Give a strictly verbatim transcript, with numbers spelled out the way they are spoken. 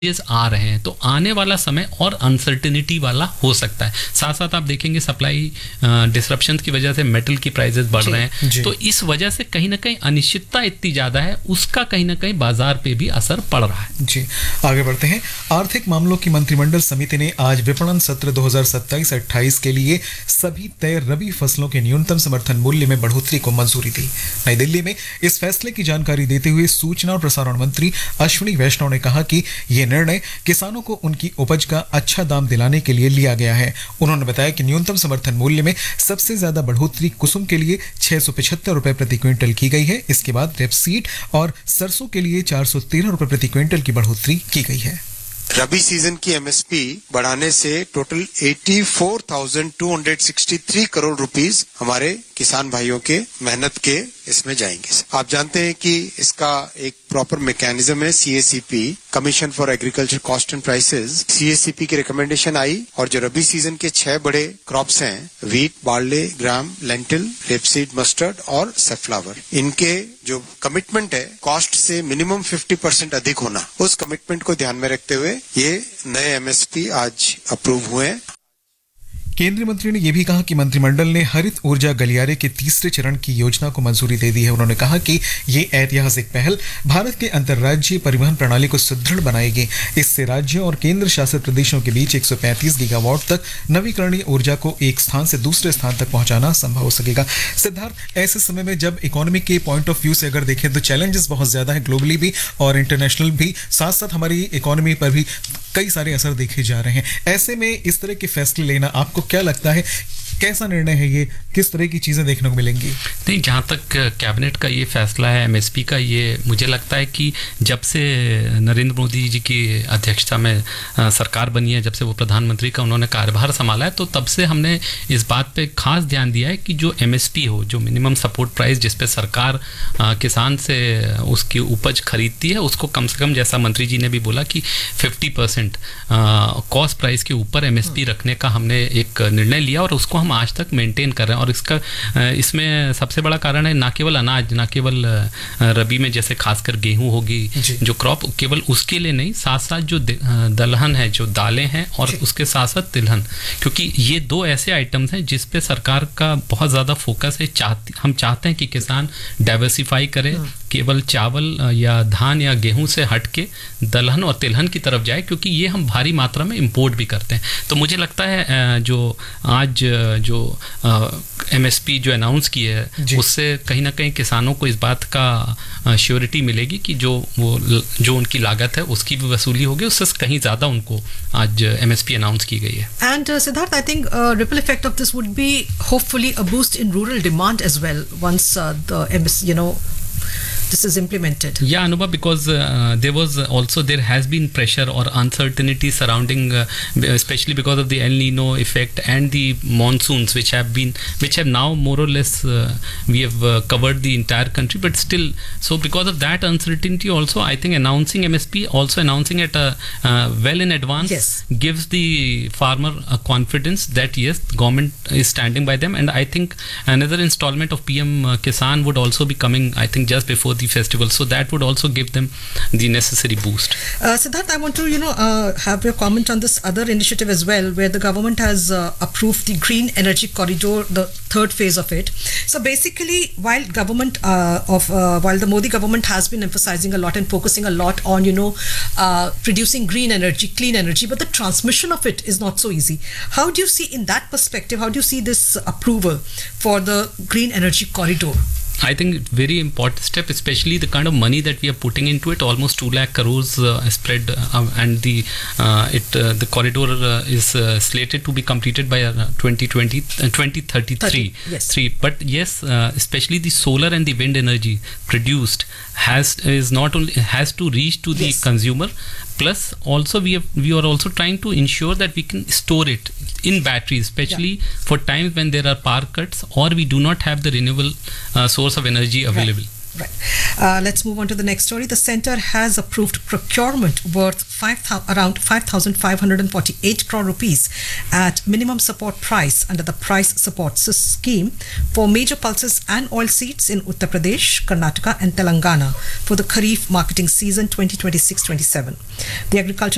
आ रहे हैं, तो आने वाला समय और अनसर्टेनिटी वाला हो सकता है। साथ साथ आप देखेंगे सप्लाई डिसरप्शन की वजह से मेटल की प्राइसेस बढ़ रहे हैं, तो इस वजह से कहीं ना कहीं अनिश्चितता इतनी ज्यादा है, उसका कहीं ना कहीं बाजार पे भी असर पड़ रहा है। जी, आगे बढ़ते हैं। आर्थिक मामलों की मंत्रिमंडल समिति ने आज विपणन सत्र दो हज़ार सत्ताईस अट्ठाईस के लिए सभी तय रबी फसलों के न्यूनतम समर्थन मूल्य में बढ़ोतरी को मंजूरी दी। नई दिल्ली में इस फैसले की जानकारी देते हुए सूचना और प्रसारण मंत्री अश्विनी वैष्णव ने कहा कि ये निर्णय किसानों को उनकी उपज का अच्छा दाम दिलाने के लिए लिया गया है। उन्होंने बताया कि न्यूनतम समर्थन मूल्य में सबसे ज्यादा बढ़ोतरी कुसुम के लिए छह सौ पचहत्तर रुपए प्रति क्विंटल की गई है। इसके बाद रेपसीड और सरसों के लिए चार सौ तेरह रुपए प्रति क्विंटल की बढ़ोतरी की गई है। रबी सीजन की एमएसपी बढ़ाने से टोटल चौरासी हज़ार दो सौ तिरसठ करोड़ रुपीस हमारे किसान भाइयों के मेहनत के इसमें जाएंगे। आप जानते हैं कि इसका एक प्रॉपर मैकेनिज्म है, CACP, commission for agriculture cost and prices. CACP की रिकमेंडेशन आई और जो रबी सीजन के छह बड़े क्रॉप्स हैं, वीट, बार्ले, ग्राम, लेंटिल, रेपसीड, मस्टर्ड और सनफ्लावर, इनके जो कमिटमेंट है कॉस्ट से मिनिमम पचास परसेंट अधिक होना, उस कमिटमेंट को ध्यान में रखते हुए ये नए एमएसपी आज अप्रूव हुए हैं। केंद्रीय मंत्री ने यह भी कहा कि मंत्रिमंडल ने हरित ऊर्जा गलियारे के तीसरे चरण की योजना को मंजूरी दे दी है। उन्होंने कहा कि ये ऐतिहासिक पहल भारत के अंतर्राज्यीय परिवहन प्रणाली को सुदृढ़ बनाएगी। इससे राज्यों और केंद्र शासित प्रदेशों के बीच एक सौ पैंतीस गीगावाट तक नवीकरणीय ऊर्जा को एक स्थान से दूसरे स्थान तक पहुंचाना संभव हो सकेगा। सिद्धार्थ, ऐसे समय में जब इकोनॉमी के पॉइंट ऑफ व्यू से अगर देखें तो चैलेंजेस बहुत ज्यादा है, ग्लोबली भी और इंटरनेशनल भी, साथ साथ हमारी इकोनॉमी पर भी कई सारे असर देखे जा रहे हैं। ऐसे में इस तरह के फैसले लेना आपको क्या लगता है, कैसा निर्णय है ये, किस तरह की चीजें देखने को मिलेंगी? नहीं, जहाँ तक कैबिनेट का ये फैसला है एमएसपी का, ये मुझे लगता है कि जब से नरेंद्र मोदी जी की अध्यक्षता में सरकार बनी है, जब से वो प्रधानमंत्री का उन्होंने कार्यभार संभाला है, तो तब से हमने इस बात पे खास ध्यान दिया है कि जो एमएसपी हो, जो मिनिमम सपोर्ट प्राइस जिस पे सरकार आ, किसान से उसकी उपज खरीदती है, उसको कम से कम, जैसा मंत्री जी ने भी बोला कि फिफ्टी परसेंट कॉस्ट प्राइस के ऊपर एमएसपी रखने का हमने एक निर्णय लिया और उसको हम आज तक मेंटेन कर रहे हैं। और इसका इसमें सबसे बड़ा कारण है ना केवल अनाज, ना केवल रबी में जैसे खासकर गेहूं होगी जो क्रॉप, केवल उसके लिए नहीं, साथ साथ जो दलहन है, जो दालें हैं, और उसके साथ साथ तिलहन, क्योंकि ये दो ऐसे आइटम्स हैं जिस पे सरकार का बहुत ज़्यादा फोकस है। चाहती हम चाहते हैं कि किसान डाइवर्सिफाई करे, केवल चावल या धान या गेहूं से हट के दलहन और तिलहन की तरफ जाए, क्योंकि ये हम भारी मात्रा में इंपोर्ट भी करते हैं। तो मुझे लगता है जो आज जो एमएसपी जो अनाउंस की है, उससे कहीं ना कहीं किसानों को इस बात का श्योरिटी मिलेगी कि जो वो जो उनकी लागत है उसकी भी वसूली होगी, उससे कहीं ज़्यादा उनको आज एमएसपी अनाउंस की गई है। And Siddharth, I think ripple effect of this would be hopefully a boost in rural demand as well once uh, the M S, you know, this is implemented. Yeah, Anubha, because uh, there was also, there has been pressure or uncertainty surrounding, uh, especially because of the El Nino effect and the monsoons, which have been, which have now more or less, uh, we have uh, covered the entire country, but still, so because of that uncertainty also, I think announcing M S P, also announcing it uh, uh, well in advance, yes, gives the farmer a confidence that yes, government is standing by them. And I think another installment of P M Kisan would also be coming, I think, just before the festival, so that would also give them the necessary boost. Uh, Siddharth, I want to, you know, uh, have your comment on this other initiative as well, where the government has uh, approved the Green Energy Corridor, the third phase of it. So basically, while government uh, of uh, while the Modi government has been emphasizing a lot and focusing a lot on, you know, uh, producing green energy, clean energy, but the transmission of it is not so easy. How do you see, in that perspective, how do you see this approval for the Green Energy Corridor? I think it's very important step, especially the kind of money that we are putting into it, almost two lakh crores uh, spread, uh, and the uh, it uh, the corridor uh, is uh, slated to be completed by uh, twenty twenty, uh, twenty thirty-three. Yes. Three. But yes, uh, especially the solar and the wind energy produced has is not only has to reach to the yes. consumer. Plus, also we have we are also trying to ensure that we can store it in batteries, especially yeah. for times when there are power cuts or we do not have the renewable uh, source of energy available. Right. Right. Uh, let's move on to the next story. The centre has approved procurement worth five around five thousand five hundred forty-eight crore rupees at minimum support price under the price support scheme for major pulses and oilseeds in Uttar Pradesh, Karnataka and Telangana for the Kharif marketing season twenty twenty-six twenty-seven. The agriculture